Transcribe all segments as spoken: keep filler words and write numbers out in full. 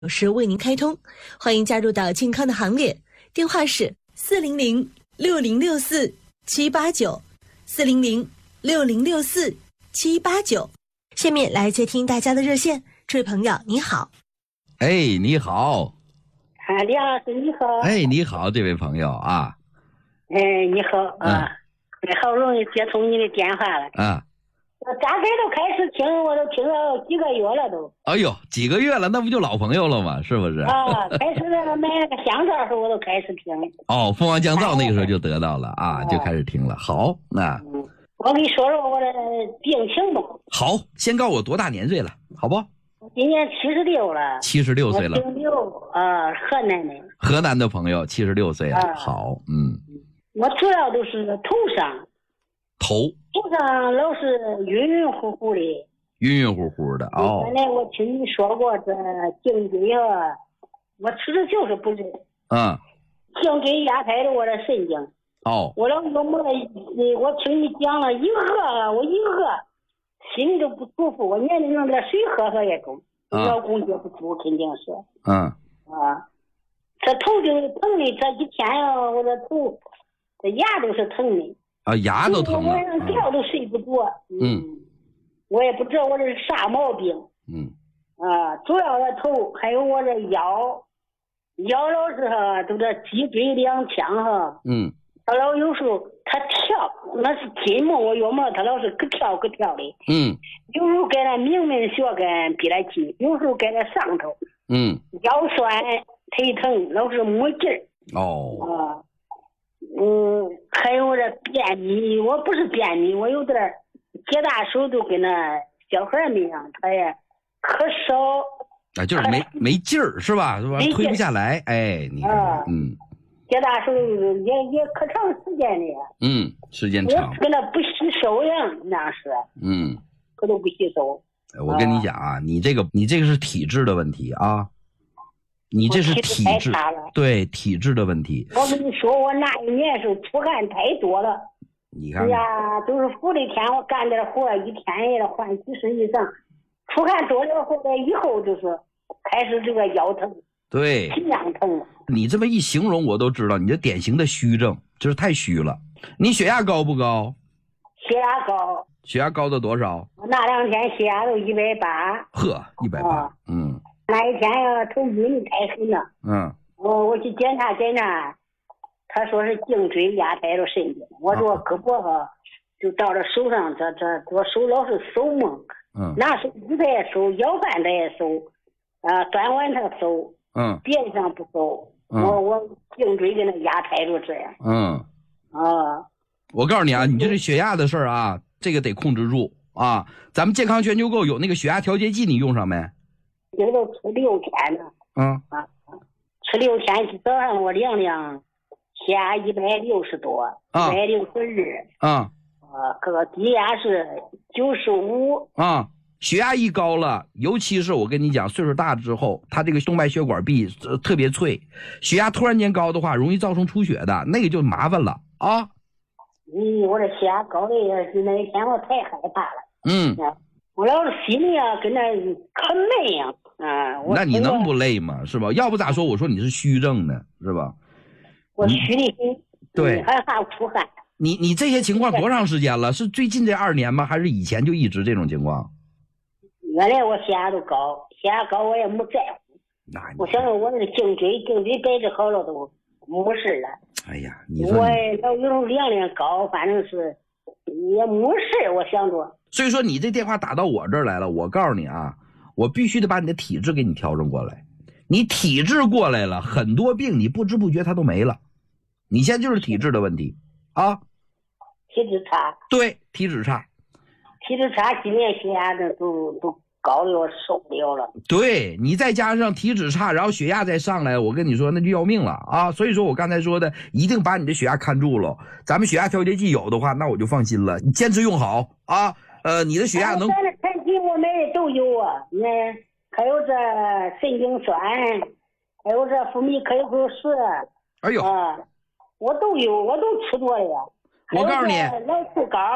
有时为您开通，欢迎加入到健康的行列。电话是四零零六零六四七八九，四零零六零六四七八九。下面来接听大家的热线，这位朋友你好。 哎，你好。 啊，李老师你好。 哎，你好，这位朋友啊。 哎，你好啊，嗯、好不容易接通你的电话了啊。 我大概都开始听，我都听了几个月了都。 哎呦，几个月了，那不就老朋友了吗？是不是？ 啊，开始那个买那个香皂时候我都开始听。 哦，蜂王降噪那个时候就得到了啊，就开始听了。好，那、 嗯、我跟你说说我的病情吧。 好，先告诉我多大年岁了，好不？ 今年七十六了。 七十六岁了。 姓刘啊，河南的。 河南的朋友，七十六岁了、啊。好，嗯。 我主要都是头上。 头头上老是晕晕乎乎的， 晕晕乎乎的哦。 原来我听你说过这颈椎啊，我吃的就是不对。 嗯。 颈椎压开了我的神经。 哦。 我老有么我听你讲了一喝，我一喝心里都不舒服，我年龄弄点水喝喝也中。嗯、老公接不住，肯定是。 嗯。 啊，这头就是疼的，这几天啊，我这头这牙都是疼的。 啊，牙都疼了， 晚上觉都睡不着。 嗯， 我也不知道我这是啥毛病。 嗯， 啊，主要的头还有我这腰，腰老是哈，都这脊椎两腔哈。 嗯， 他老有时候他跳，那是筋嘛，我要么他老是咯跳咯跳的。 嗯， 有时候在那明明血根比来筋，有时候在那上头。 嗯， 腰酸腿疼，老是没劲儿。 哦。 啊。嗯，还有这便秘，我不是便秘，我有点解大手都跟那小孩儿一样，他也咳嗽啊，就是没没劲儿是吧？是吧？推不下来，哎，你看，啊、嗯， 解大手也也可长时间的， 嗯，时间长， 跟那不吸收一样，那是， 嗯， 可都不吸收。 我跟你讲啊，你这个你这个是体质的问题啊。你这是体质，对体质的问题。 我跟你说，我那一年是出汗太多了。 你看， 哎呀，都是福利天，我干点活一天也得换几十以上。出汗多了后来以后就是开始这个腰疼， 对， 心脏疼。 你这么一形容，我都知道你这典型的虚症，就是太虚了。你血压高不高？ 血压高。 血压高到多少？ 我那两天血压都一百八。 呵，一百八，嗯。 那一天呀，头晕太狠了。 嗯。 我我去检查检查，他说是颈椎压开了神经。我说胳膊哈，就到这手上，这这我手老是手蒙。 嗯。 拿手指他也手，腰板他也手，啊，端碗他手。 嗯。 别的上不手。 嗯。 我我颈椎给他压开了这样。 嗯。 啊。 我告诉你啊，你这是血压的事儿啊，这个得控制住啊。咱们健康全球购有那个血压调节剂，你用上没？ 这都吃六天了。 嗯啊，吃六天，早上我量量，血压一百六十多，一百六十二。 啊。 啊，个低压是九十五。 啊，血压一高了，尤其是我跟你讲，岁数大之后，他这个动脉血管壁、呃、特别脆，血压突然间高的话，容易造成出血的，那个就麻烦了啊。 嗯，我这血压高的也是那一天我太害怕了。 嗯。 啊我老是心里啊，跟那可累呀，啊！ 那你能不累吗？是吧？要不咋说我说你是虚症呢，是吧？ 我虚的很， 对， 还怕出汗。 你你这些情况多长时间了？是最近这二年吗？还是以前就一直这种情况？ 原来我血压都高，血压高我也没在乎。 那我想着我那个颈椎，颈椎摆治好了都没事了。 哎呀，你说我老有时候量量高，反正是也没事，我想着。 所以说你这电话打到我这儿来了，我告诉你啊，我必须得把你的体质给你调整过来。你体质过来了，很多病你不知不觉它都没了。你现在就是体质的问题啊。 体质差。 对，体质差。 体质差，今年血压的都都高的我受不了了。 对，你再加上体脂差，然后血压再上来，我跟你说那就要命了啊！所以说我刚才说的，一定把你的血压看住了。咱们血压调节剂有的话，那我就放心了，你坚持用好啊。呃，你的血压能。 咱这产品我买的都有啊，你还有这神经酸，还有这福米可口石。 哎呦， 啊，我都有，我都吃过了呀。 我告诉你， 老树膏。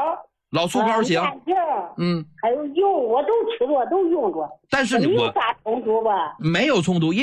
老醋膏行， 面条， 嗯， 还有油，我都吃着，都用着。 但是我没有啥冲突吧？ 没有冲突，因